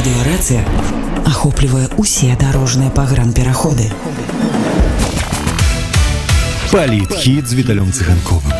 Радыёрацыя ахоплівае ўсе дарожныя пагранпераходы. Палітхіт з Віталём Цыганковым.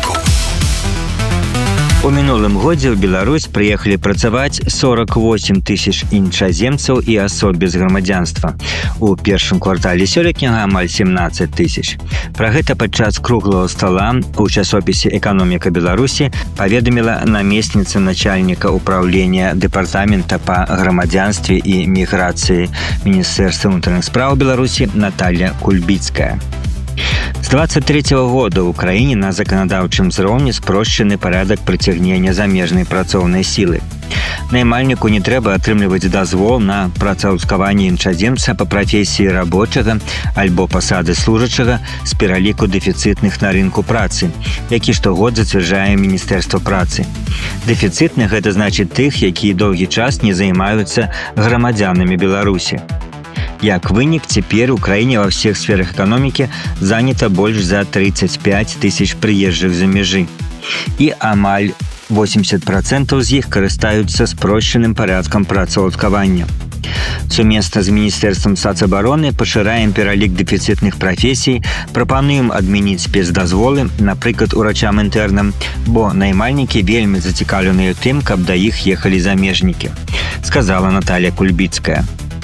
У мінулым годзе ў Беларусь прыехалі працаваць 48 тысяч іншаземцаў і асоб без грамадзянства. У першым квартале сёлетняга амаль 17 тысяч. Пра гэта падчас круглого стола у часопісе «Эканоміка Беларусі» паведаміла намесніца начальніка ўправлення дэпартамента па грамадзянстве і міграцыі Міністэрства ўнутраных спраў Беларусі Наталья Кульбіцкая. С 23-го года ў краіне на заканадаўчым узроўні спрошчаны парадак прыцягнення замежнай працоўнай сілы. Наймальніку не трэба атрымліваць дазвол на працаўладкаванне іншаземца па прафесіі рабочага альбо пасады служачага з пераліку дэфіцытных на рынку працы, які штогод зацвярджае Міністэрства працы. Дэфіцытных – гэта значыць тых, якія доўгі час не займаюцца грамадзянамі Беларусі. Як вынік, цяпер у краіне ва ўсіх сферах эканомікі занята больш за 35 тысяч прыезджых за мяжы. І амаль 80% з іх карыстаюцца спрошчаным парадкам працаўладкавання. Сумесна з Міністэрствам сацабароны пашыраем пералік дэфіцытных прафесій, прапануем адмяніць спецдазволы, напрыклад, урачам-інтэрнам, бо наймальнікі вельмі зацікаўленыя тым, каб да іх ехалі замежнікі, сказала Наталья Кульбіцкая.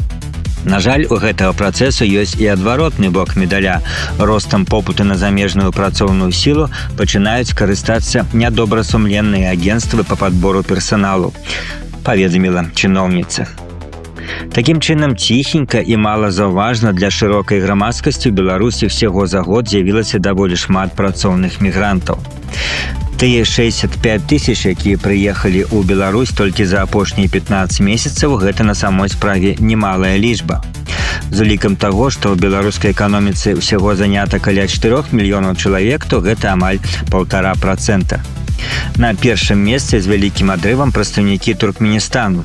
На жаль, у гэтага працэсу ёсць і адваротны бок медаля. Ростам попыту на замежную працоўную сілу пачынаюць карыстацца нядобрасумленныя агенцтвы па падбору персаналу, паведаміла чыноўніца. Такім чынам, ціхенька і малазаўважна для шырокай грамадскасці ў Беларусі ўсяго за год з'явілася даволі шмат працоўных мігрантаў. Тыя 65 тысяч, якія прыехалі ў Беларусь толькі за апошнія 15 месяцаў, гэта на самой справе немалая лічба. З улікам таго, што ў беларускай эканоміцы ўсяго занята каля 4 мільёнаў чалавек, то гэта амаль 1,5%. На першым месцы з вялікім адрывам прадстаўнікі Туркменістану.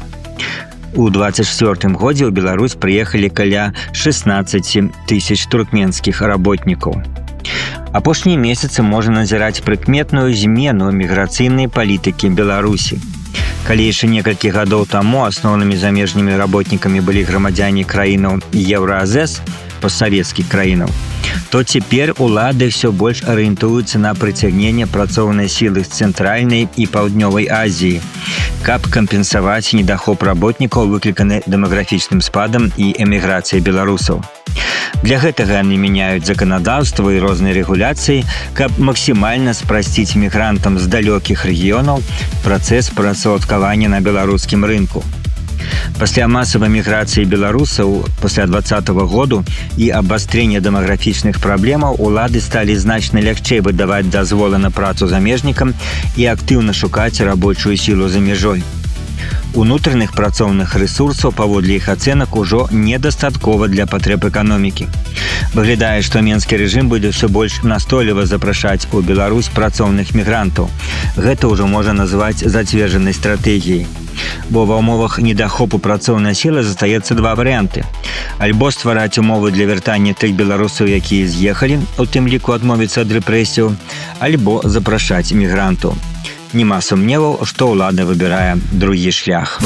У 24-м годзе ў Беларусь прыехалі каля 16 тысяч туркменскіх работнікаў. Апошнія месяцы можна назіраць прыкметную змену міграцыйнай палітыкі Беларусі. Калі яшчэ некалькі гадоў таму асноўнымі замежнымі работнікамі былі грамадзяне краінаў Еўраазэс, постсавецкіх краінаў, то цяпер улады ўсё больш арыентуюцца на прыцягненне працоўнай сілы з цэнтральнай і паўднёвай Азіі, каб кампенсаваць недахоп работнікаў, выкліканы дэмаграфічным спадам і эміграцыяй беларусаў. Для гэтага яны мяняюць заканадаўства і розныя рэгуляцыі, каб максімальна спрасціць мігрантам з далёкіх рэгіёнаў працэс працаўладкавання на беларускім рынку. Пасля масавай міграцыі беларусаў пасля 2020 году і абвастрэння дэмаграфічных праблемаў улады сталі значна лягчэй выдаваць дазволы на працу замежнікам і актыўна шукаць рабочую сілу за мяжой. Унутраных працоўных рэсурсаў, паводле іх ацэнак, ужо недастаткова для патрэб эканомікі. Выглядае, што менскі рэжым будзе ўсё больш настойліва запрашаць у Беларусь працоўных мігрантаў. Гэта ўжо можна назваць зацверджанай стратэгіяй. Бо ва ўмовах недахопу працоўнай сілы застаецца два варыянты. Альбо ствараць умовы для вяртання тых беларусаў, якія з'ехалі, у тым ліку адмовіцца ад рэпрэсіяў, альбо запрашаць мігрантаў. Нема сумневаў, што ўлада выбірае другі шлях.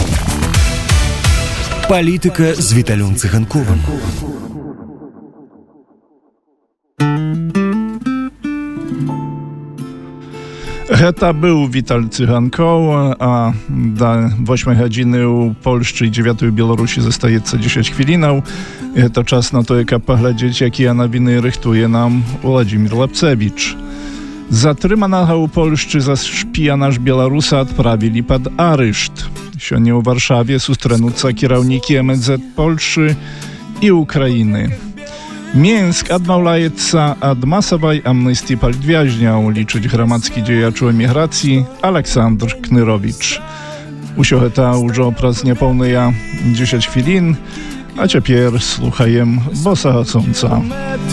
Палітыка з Віталём Цыганковым. Гэта быў Віталь Цыганкоў, а да 8 гадзіны ў Польшчы і 9 у Беларусі застаецца 10 хвілінаў. Гэта час на тое, каб паглядзець, якія навіны рыхтуе нам Уладзімір Лапцевіч. Затрыманага ў Польшчы за шпіянаж беларуса адправілі пад арышт. Сёння ў Варшаве сустрэнуцца кіраўнікі МНЗ Польшчы і Украіны. Мінск адмаўляецца ад масавай амністыі палітвязняў, лічыць грамадскі дзеяч у эміграцыі Александр Кныровіч. Усё гэта ўжо праз няпоўныя 10 хвілін, а цяпер слухаем босага сонца.